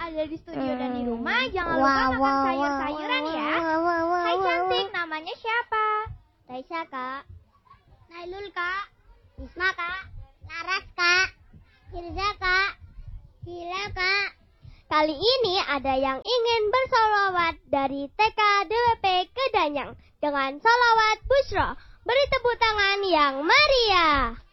ada di studio dan di rumah, jangan lupa makan sayur-sayuran ya. Hai cantik, namanya siapa? Raisa, Kak. Nailul, Kak. Isma, Kak. Laras, Kak. Hirza, Kak. Hila, Kak. Kali ini ada yang ingin bersolawat dari TK DWP Kedanyang dengan solawat Bushra. Beri tepuk tangan yang meriah.